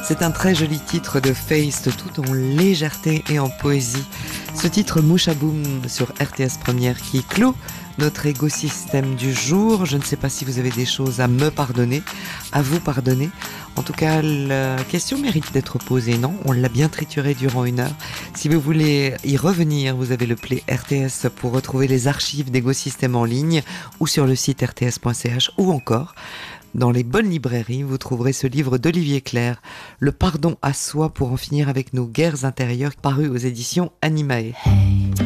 C'est un très joli titre de Feist, tout en légèreté et en poésie. Ce titre Mouche à Boum sur RTS Première qui clôt notre écosystème du jour. Je ne sais pas si vous avez des choses à me pardonner, à vous pardonner. En tout cas, la question mérite d'être posée, non? On l'a bien trituré durant 1 heure. Si vous voulez y revenir, vous avez le Play RTS pour retrouver les archives d'écosystème en ligne ou sur le site rts.ch ou encore dans les bonnes librairies, vous trouverez ce livre d'Olivier Clerc, Le pardon à soi pour en finir avec nos guerres intérieures, paru aux éditions Animae.